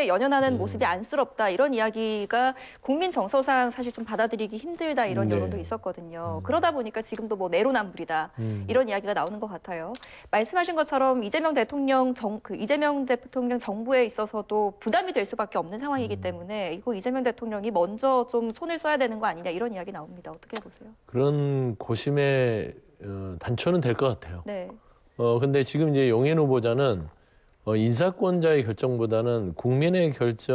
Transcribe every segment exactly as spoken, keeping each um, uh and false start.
후보자의 연연하는 음. 모습이 안쓰럽다 이런 이야기가 국민 정서상 사실 좀 받아들이기 힘들다 이런 네. 여론도 있었거든요. 음. 그러다 보니까 지금도 뭐 내로남불이다 음. 이런 이야기가 나오는 것 같아요. 말씀하신 것처럼 이재명 대통령 정, 그 이재명 대통령 정부에 있어서도 부담이 될 수밖에 없는 상황이기 음. 때문에 이거 이재명 대통령이 먼저 좀 손을 써야 되는 거 아니냐 이런 이야기 나옵니다. 어떻게 보세요? 그런 고심의 어, 단초는 될 것 같아요. 네. 어 근데 지금 이제 용해인 후보자는 어, 인사권자의 결정보다는 국민의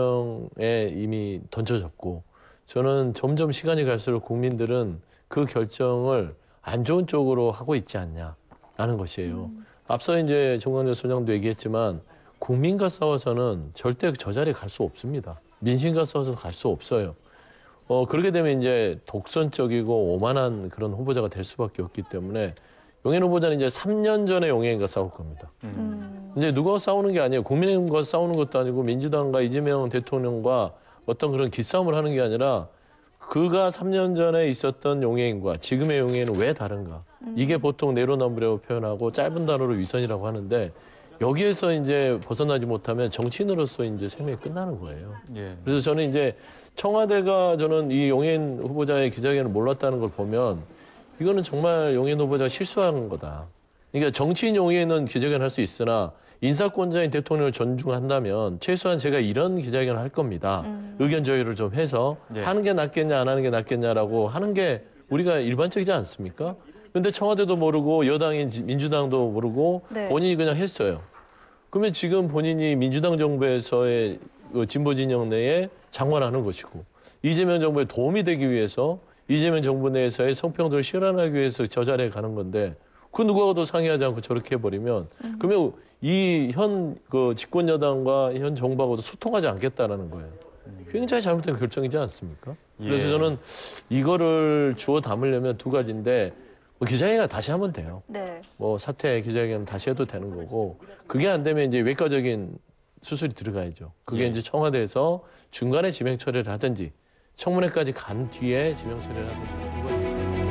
결정에 이미 던져졌고, 저는 점점 시간이 갈수록 국민들은 그 결정을 안 좋은 쪽으로 하고 있지 않냐라는 것이에요. 음. 앞서 이제 정광재 소장도 얘기했지만 국민과 싸워서는 절대 저 자리에 갈 수 없습니다. 민심과 싸워서 갈 수 없어요. 어 그렇게 되면 이제 독선적이고 오만한 그런 후보자가 될 수밖에 없기 때문에 용해인 후보자는 이제 삼 년 전에 용해인과 싸울 겁니다. 음. 이제 누가 싸우는 게 아니에요. 국민의힘과 싸우는 것도 아니고 민주당과 이재명 대통령과 어떤 그런 기싸움을 하는 게 아니라 그가 삼 년 전에 있었던 용해인과 지금의 용해인은 왜 다른가? 음. 이게 보통 내로남불이라고 표현하고 짧은 단어로 위선이라고 하는데, 여기에서 이제 벗어나지 못하면 정치인으로서 이제 생명이 끝나는 거예요. 예. 그래서 저는 이제 청와대가 저는 이 용해인 후보자의 기자회견을 몰랐다는 걸 보면 이거는 정말 용해인 후보자가 실수한 거다. 그러니까 정치인 용해인은 기자회견 할 수 있으나 인사권자인 대통령을 존중한다면 최소한 제가 이런 기자회견을 할 겁니다. 음. 의견 조율을 좀 해서 예. 하는 게 낫겠냐 안 하는 게 낫겠냐라고 하는 게 우리가 일반적이지 않습니까? 근데 청와대도 모르고 여당인 민주당도 모르고 네. 본인이 그냥 했어요. 그러면 지금 본인이 민주당 정부에서의 진보 진영 내에 장관하는 것이고, 이재명 정부에 도움이 되기 위해서 이재명 정부 내에서의 성평등을 실현하기 위해서 저 자리에 가는 건데, 그 누구하고도 상의하지 않고 저렇게 해버리면 음. 그러면 이 현 그 집권 여당과 현 정부하고도 소통하지 않겠다라는 거예요. 굉장히 잘못된 결정이지 않습니까? 그래서 예. 저는 이거를 주워 담으려면 두 가지인데, 뭐 기자회견 다시 하면 돼요. 네. 뭐 사퇴 기자회견 다시 해도 되는 거고, 그게 안 되면 이제 외과적인 수술이 들어가야죠. 그게 예. 이제 청와대에서 중간에 지명 처리를 하든지 청문회까지 간 뒤에 지명 처리를 하든지 두 가지.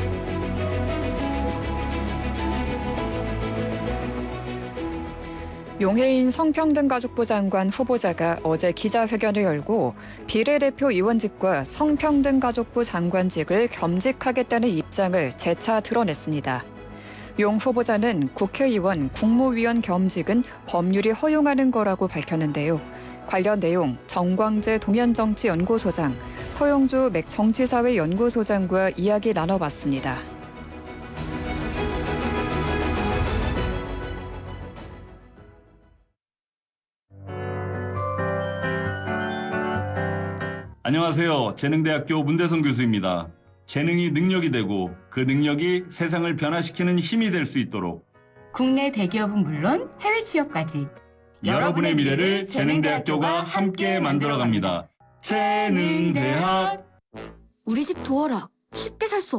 용해인 성평등가족부 장관 후보자가 어제 기자회견을 열고 비례대표 의원직과 성평등가족부 장관직을 겸직하겠다는 입장을 재차 드러냈습니다. 용 후보자는 국회의원, 국무위원 겸직은 법률이 허용하는 거라고 밝혔는데요. 관련 내용 정광재 동현정치연구소장, 서영주 맥정치사회연구소장과 이야기 나눠봤습니다. 안녕하세요. 재능대학교 문대성 교수입니다. 재능이 능력이 되고 그 능력이 세상을 변화시키는 힘이 될 수 있도록 국내 대기업은 물론 해외 취업까지 여러분의 미래를 재능대학교가 함께 만들어갑니다. 재능대학. 우리 집 도어락 쉽게 살 수